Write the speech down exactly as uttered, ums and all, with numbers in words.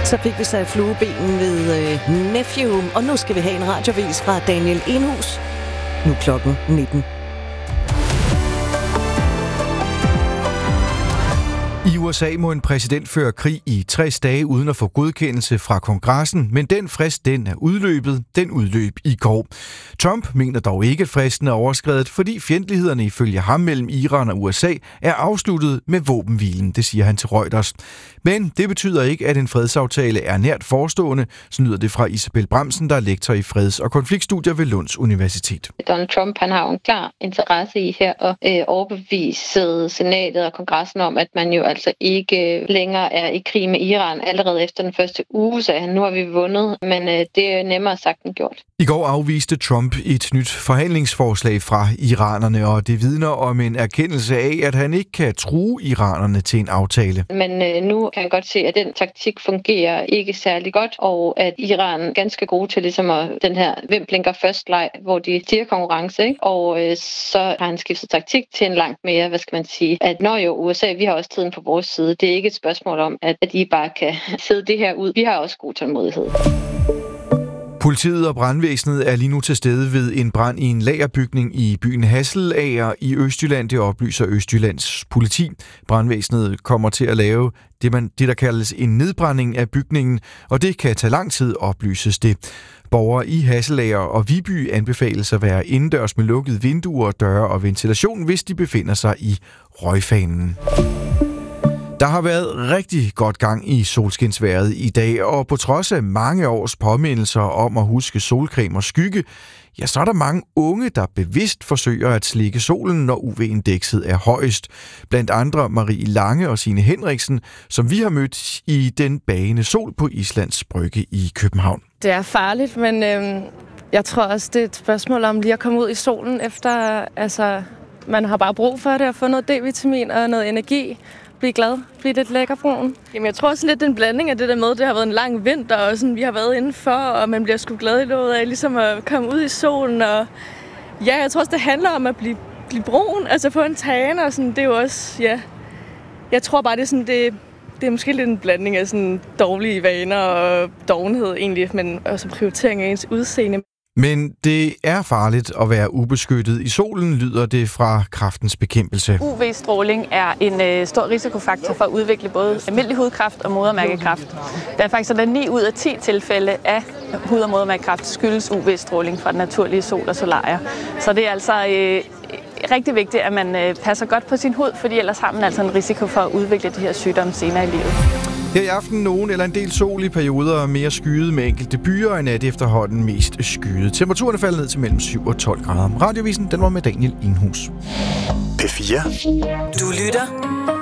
Så fik vi så flueben ved øh, Nephew, og nu skal vi have en radiovis fra Daniel Enhus. Nu klokken nitten. I U S A må en præsident føre krig i tres dage uden at få godkendelse fra kongressen, men den frist, den er udløbet. Den udløb i går. Trump mener dog ikke, at fristen er overskredet, fordi fjendtlighederne ifølge ham mellem Iran og U S A er afsluttet med våbenhvilen, det siger han til Reuters. Men det betyder ikke, at en fredsaftale er nært forestående, så lyder det fra Isabel Bramsen, der er lektor i freds- og konfliktstudier ved Lunds Universitet. Donald Trump han har jo en klar interesse i her at øh, overbevise senatet og kongressen om, at man jo altså ikke længere er i krig med Iran. Allerede efter den første uge sagde han, nu har vi vundet, men øh, det er nemmere sagt end gjort. I går afviste Trump et nyt forhandlingsforslag fra iranerne, og det vidner om en erkendelse af, at han ikke kan true iranerne til en aftale. Men øh, nu kan jeg godt se, at den taktik fungerer ikke særlig godt, og at Iran er ganske gode til ligesom at, den her hvem blinker først leg, hvor de stiger konkurrence, ikke? Og øh, så har han skiftet taktik til en langt mere, hvad skal man sige, at når jo U S A, vi har også tiden på vores side. Det er ikke et spørgsmål om, at, at I bare kan sidde det her ud. Vi har også god tålmodighed. Politiet og brandvæsenet er lige nu til stede ved en brand i en lagerbygning i byen Hasselager i Østjylland. Det oplyser Østjyllands politi. Brandvæsenet kommer til at lave det, man, det, der kaldes en nedbrænding af bygningen, og det kan tage lang tid, oplyses det. Borgere i Hasselager og Viby anbefales at være indendørs med lukkede vinduer, døre og ventilation, hvis de befinder sig i røgfanen. Der har været rigtig godt gang i solskinsvejret i dag, og på trods af mange års påmindelser om at huske solcreme og skygge, ja, så er der mange unge, der bevidst forsøger at slikke solen, når U V-indekset er højest. Blandt andre Marie Lange og Signe Henriksen, som vi har mødt i den bagende sol på Islands Brygge i København. Det er farligt, men øhm, jeg tror også, det er et spørgsmål om lige at komme ud i solen efter, altså, man har bare brug for det, at få noget D-vitamin og noget energi. Blive glad, blive lidt lækkerbrun. Jamen, jeg tror også lidt en blanding af det der med, det har været en lang vinter, og sådan, vi har været indenfor, og man bliver sgu glad i løbet af ligesom at komme ud i solen. Og ja, jeg tror også, det handler om at blive, blive brun, altså få en tan, og sådan, det er jo også, ja. Jeg tror bare, det er sådan, det, det er måske lidt en blanding af sådan dårlige vaner og dovenhed egentlig, men også prioritering af ens udseende. Men det er farligt at være ubeskyttet i solen, lyder det fra Kræftens Bekæmpelse. U V-stråling er en øh, stor risikofaktor for at udvikle både almindelig hudkræft og modermærkekræft. Der er faktisk sådan ni ud af ti tilfælde af hud- og modermærkekræft skyldes U V-stråling fra den naturlige sol og solarier. Så det er altså øh, rigtig vigtigt, at man øh, passer godt på sin hud, fordi ellers har man altså en risiko for at udvikle de her sygdomme senere i livet. Her i aften nogen eller en del sol i perioder, mere skyet med enkelte byer, og i nat efterhånden mest skyet. Temperaturen er faldet ned til mellem syv og tolv grader. Radiovisen, den var med Daniel Enhus. P fire. Du lytter